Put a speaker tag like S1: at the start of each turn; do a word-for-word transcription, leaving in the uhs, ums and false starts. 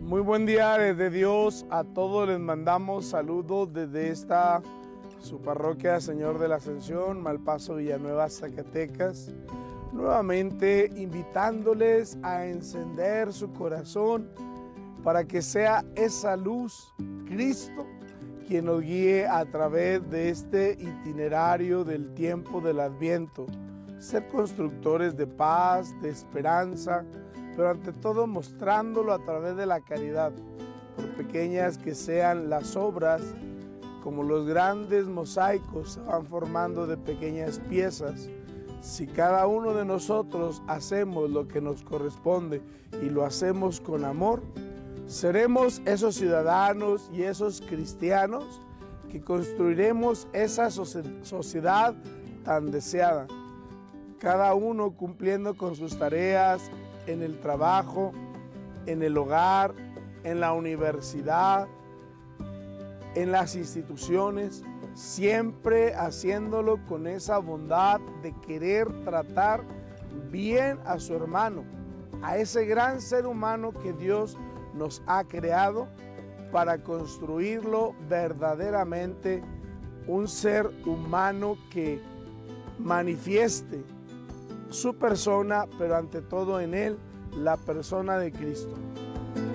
S1: Muy buen día desde Dios, a todos les mandamos saludos desde esta su parroquia Señor de la Ascensión, Malpaso, Villanueva, Zacatecas, nuevamente invitándoles a encender su corazón para que sea esa luz, Cristo, quien nos guíe a través de este itinerario del tiempo del Adviento, ser constructores de paz, de esperanza, pero ante todo mostrándolo a través de la caridad, por pequeñas que sean las obras, como los grandes mosaicos se van formando de pequeñas piezas. Si cada uno de nosotros hacemos lo que nos corresponde y lo hacemos con amor, seremos esos ciudadanos y esos cristianos que construiremos esa sociedad tan deseada, cada uno cumpliendo con sus tareas, en el trabajo, en el hogar, en la universidad, en las instituciones, siempre haciéndolo con esa bondad de querer tratar bien a su hermano, a ese gran ser humano que Dios nos ha creado para construirlo verdaderamente un ser humano que manifieste su persona, pero ante todo en él, la persona de Cristo.